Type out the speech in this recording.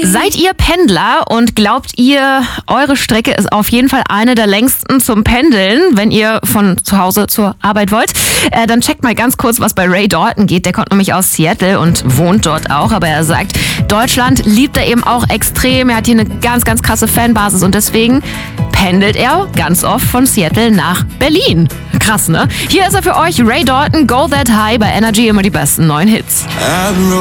Seid ihr Pendler und glaubt ihr, eure Strecke ist auf jeden Fall eine der längsten zum Pendeln, wenn ihr von zu Hause zur Arbeit wollt? Dann checkt mal ganz kurz, was bei Ray Dalton geht. Der kommt nämlich aus Seattle und wohnt dort auch. Aber er sagt, Deutschland liebt er eben auch extrem. Er hat hier eine ganz, ganz krasse Fanbasis und deswegen pendelt er ganz oft von Seattle nach Berlin. Krass, ne? Hier ist er für euch, Ray Dalton, Go That High bei Energy, immer die besten neuen Hits.